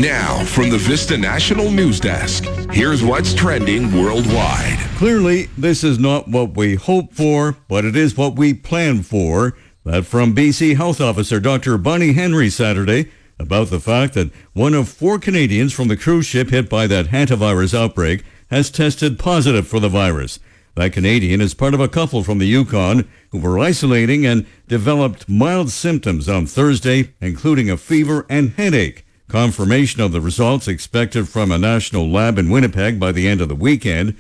Now, from the Vista National News Desk, here's what's trending worldwide. Clearly, this is not what we hoped for, but it is what we planned for. That from BC Health Officer Dr. Bonnie Henry Saturday about the fact that one of 4 Canadians from the cruise ship hit by that hantavirus outbreak has tested positive for the virus. That Canadian is part of a couple from the Yukon who were isolating and developed mild symptoms on Thursday, including a fever and headache. Confirmation of the results expected from a national lab in Winnipeg by the end of the weekend.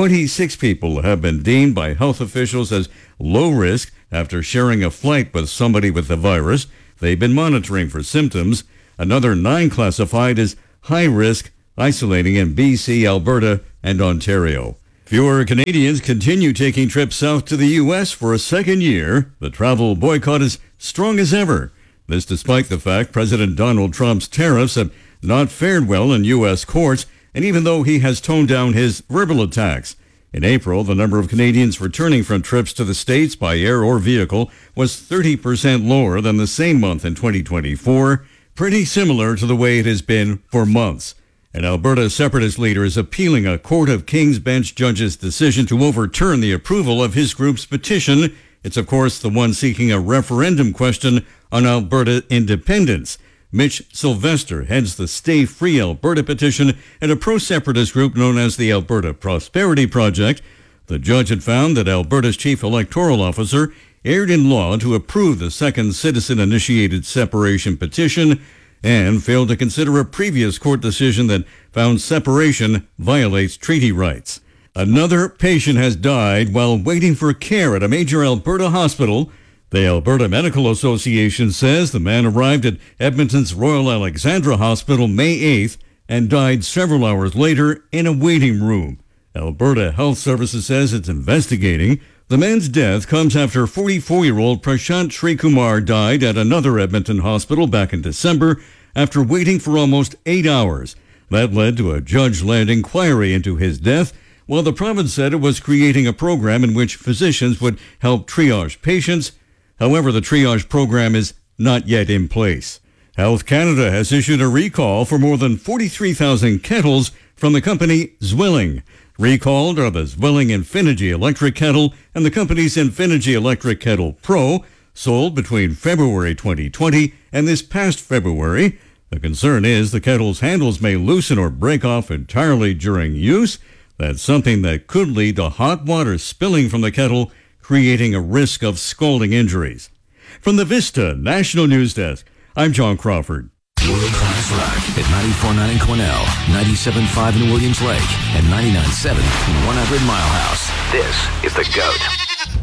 26 people have been deemed by health officials as low risk after sharing a flight with somebody with the virus. They've been monitoring for symptoms. Another 9 classified as high risk, isolating in BC, Alberta, and Ontario. Fewer Canadians continue taking trips south to the U.S. for a second year. The travel boycott is strong as ever. This despite the fact President Donald Trump's tariffs have not fared well in U.S. courts, and even though he has toned down his verbal attacks. In April, the number of Canadians returning from trips to the States by air or vehicle was 30% lower than the same month in 2024, pretty similar to the way it has been for months. An Alberta separatist leader is appealing a Court of King's Bench judge's decision to overturn the approval of his group's petition. It's, of course, the one seeking a referendum question on Alberta independence. Mitch Sylvester heads the Stay Free Alberta petition and a pro-separatist group known as the Alberta Prosperity Project. The judge had found that Alberta's chief electoral officer erred in law to approve the second citizen-initiated separation petition and failed to consider a previous court decision that found separation violates treaty rights. Another patient has died while waiting for care at a major Alberta hospital. The Alberta Medical Association says the man arrived at Edmonton's Royal Alexandra Hospital May 8th and died several hours later in a waiting room. Alberta Health Services says it's investigating. The man's death comes after 44-year-old Prashant Srikumar died at another Edmonton hospital back in December after waiting for almost 8 hours. That led to a judge-led inquiry into his death, while the province said it was creating a program in which physicians would help triage patients. However, the triage program is not yet in place. Health Canada has issued a recall for more than 43,000 kettles from the company Zwilling. Recalled are the Zwilling Infinity Electric Kettle and the company's Infinity Electric Kettle Pro, sold between February 2020 and this past February. The concern is the kettle's handles may loosen or break off entirely during use. That's something that could lead to hot water spilling from the kettle, creating a risk of scalding injuries. From the Vista National News Desk, I'm John Crawford. World-class rock at 94.9 in Cornell, 97.5 in Williams Lake, and 99.7 in 100 Mile House. This is The GOAT.